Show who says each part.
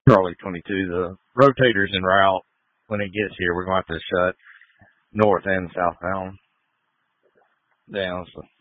Speaker 1: Charlie 22. The rotator's en route. When it gets here, we're going to have to shut north and southbound down. So